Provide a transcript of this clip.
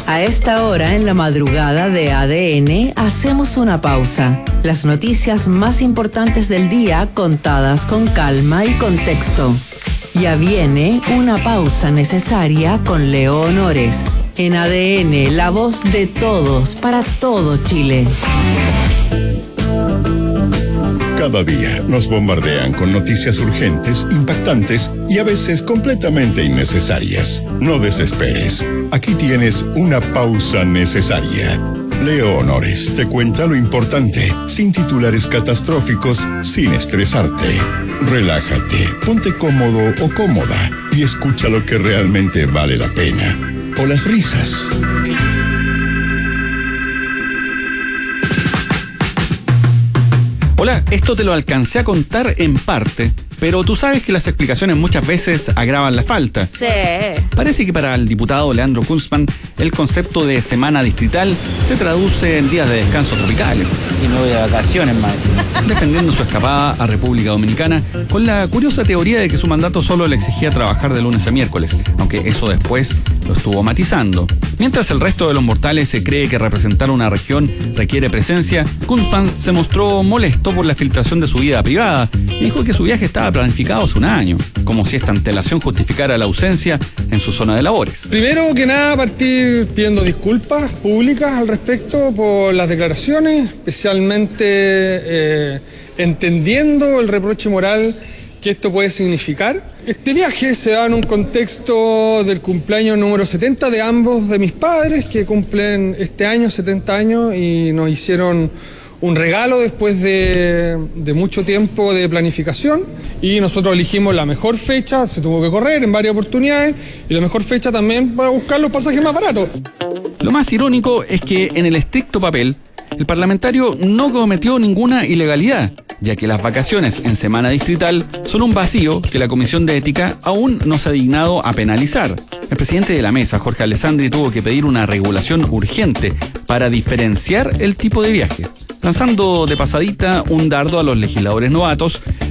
A esta hora, en la madrugada de ADN, hacemos una pausa. Las noticias más importantes del día contadas con calma y contexto. Ya viene una pausa necesaria con Leo Honores. En ADN, la voz de todos para todo Chile. Cada día nos bombardean con noticias urgentes, impactantes y a veces completamente innecesarias. No desesperes. Aquí tienes una pausa necesaria. Leo Honores te cuenta lo importante, sin titulares catastróficos, sin estresarte. Relájate, ponte cómodo o cómoda y escucha lo que realmente vale la pena. O las risas. Hola, esto te lo alcancé a contar en parte, pero tú sabes que las explicaciones muchas veces agravan la falta. Sí. Parece que para el diputado Leandro Kunzman, el concepto de semana distrital se traduce en días de descanso tropicales. Y no voy de vacaciones más. Defendiendo su escapada a República Dominicana con la curiosa teoría de que su mandato solo le exigía trabajar de lunes a miércoles, aunque eso después lo estuvo matizando. Mientras el resto de los mortales se cree que representar una región requiere presencia, Kunzman se mostró molesto por la filtración de su vida privada y dijo que su viaje estaba planificado hace un año, como si esta antelación justificara la ausencia en su zona de labores. Primero que nada, partir pidiendo disculpas públicas al respecto por las declaraciones, especialmente entendiendo el reproche moral que esto puede significar. Este viaje se da en un contexto del cumpleaños número 70 de ambos de mis padres, que cumplen este año 70 años y nos hicieron un regalo después de mucho tiempo de planificación, y nosotros elegimos la mejor fecha. Se tuvo que correr en varias oportunidades, y la mejor fecha también para buscar los pasajes más baratos. Lo más irónico es que en el estricto papel, el parlamentario no cometió ninguna ilegalidad, ya que las vacaciones en semana distrital son un vacío que la Comisión de Ética aún no se ha dignado a penalizar. El presidente de la mesa, Jorge Alessandri, tuvo que pedir una regulación urgente para diferenciar el tipo de viaje, lanzando de pasadita un dardo a los legisladores novatos,